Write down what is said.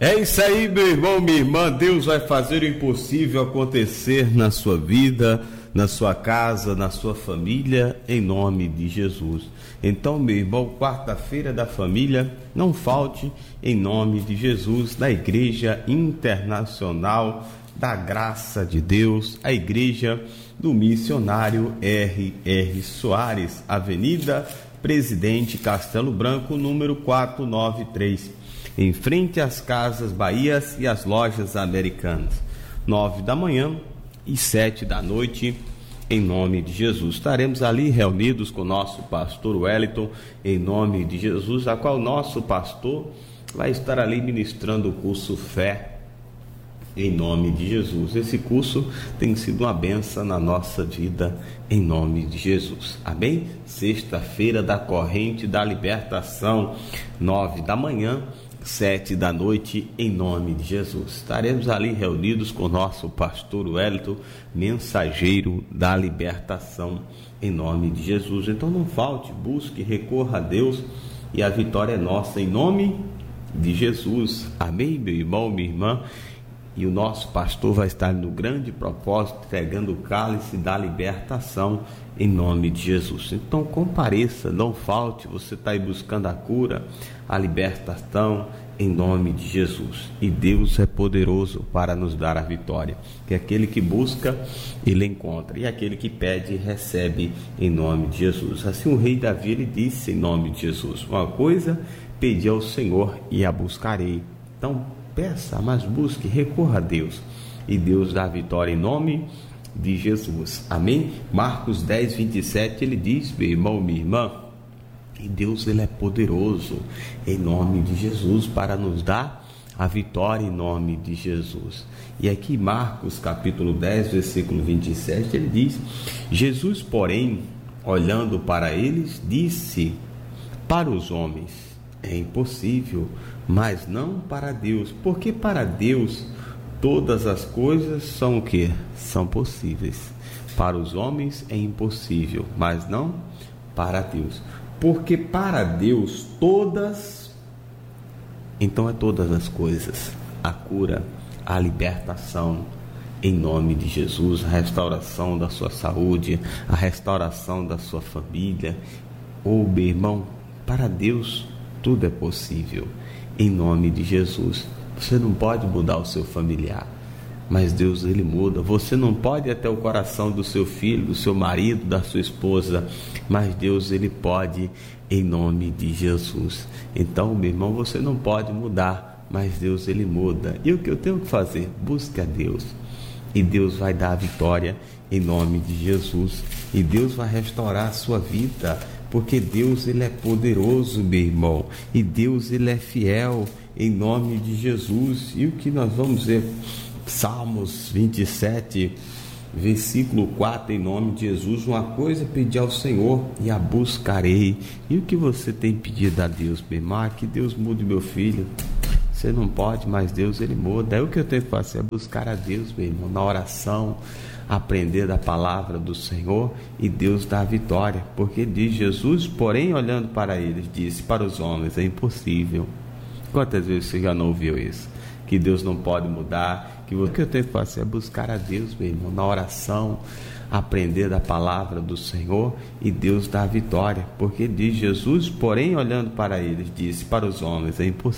É isso aí, meu irmão, minha irmã. Deus vai fazer o impossível acontecer na sua vida, na sua casa, na sua família, em nome de Jesus. Então, meu irmão, quarta-feira da família, não falte, em nome de Jesus, da Igreja Internacional da Graça de Deus, a Igreja do Missionário R.R. Soares, Avenida Presidente Castelo Branco, número 493. Em frente às Casas Bahias e às Lojas Americanas, 9 da manhã e 7 da noite, em nome de Jesus. Estaremos ali reunidos com o nosso pastor Wellington, em nome de Jesus, a qual nosso pastor vai estar ali ministrando o curso Fé, em nome de Jesus. Esse curso tem sido uma bênção na nossa vida, em nome de Jesus. Amém? Sexta-feira da Corrente da Libertação, 9 da manhã, 7 da noite, em nome de Jesus. Estaremos ali reunidos com o nosso pastor Wellington, mensageiro da libertação, em nome de Jesus. Então não falte, busque, recorra a Deus e a vitória é nossa, em nome de Jesus. Amém, meu irmão, minha irmã? E o nosso pastor vai estar no grande propósito, pegando o cálice da libertação, em nome de Jesus. Então compareça, não falte, você está aí buscando a cura, a libertação, em nome de Jesus. E Deus é poderoso para nos dar a vitória. Que aquele que busca, ele encontra, e aquele que pede, recebe, em nome de Jesus. Assim o rei Davi, ele disse, em nome de Jesus: uma coisa pedi ao Senhor e a buscarei. Então peça, mas busque, recorra a Deus, e Deus dá a vitória, em nome de Jesus. Amém? Marcos 10, 27, ele diz, meu irmão, minha irmã, e Deus, ele é poderoso, em nome de Jesus, para nos dar a vitória, em nome de Jesus. E aqui Marcos capítulo 10, versículo 27, ele diz: Jesus, porém, olhando para eles, disse: para os homens é impossível, mas não para Deus, porque para Deus todas as coisas são o quê? São possíveis. Para os homens é impossível, mas não para Deus. Porque para Deus todas, então é todas as coisas, a cura, a libertação, em nome de Jesus, a restauração da sua saúde, a restauração da sua família. Oh, meu irmão, para Deus tudo é possível, em nome de Jesus. Você não pode mudar o seu familiar, mas Deus, ele muda. Você não pode até o coração do seu filho, do seu marido, da sua esposa, mas Deus, ele pode, em nome de Jesus. Então, meu irmão, você não pode mudar, mas Deus, ele muda. E o que eu tenho que fazer? Busque a Deus, e Deus vai dar a vitória, em nome de Jesus. E Deus vai restaurar a sua vida, porque Deus, ele é poderoso, meu irmão, e Deus, ele é fiel, em nome de Jesus. E o que nós vamos ver? Salmos 27, versículo 4, em nome de Jesus: uma coisa pedi ao Senhor e a buscarei. E o que você tem pedido a Deus, meu irmão? Que Deus mude meu filho. Você não pode, mas Deus, ele muda. Aí o que eu tenho que fazer é buscar a Deus, meu irmão, na oração, aprender da palavra do Senhor, e Deus dá a vitória. Porque diz Jesus, porém, olhando para eles, disse: para os homens é impossível. Quantas vezes você já não ouviu isso? Que Deus não pode mudar. O que eu tenho que fazer é buscar a Deus, meu irmão, na oração, aprender da palavra do Senhor, e Deus dá a vitória. Porque diz Jesus, porém, olhando para eles, disse: para os homens é impossível.